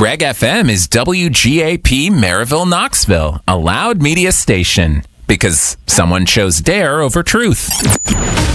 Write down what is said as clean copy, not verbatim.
Greg FM is WGAP Maryville, Knoxville, a loud media station. Because someone chose dare over truth.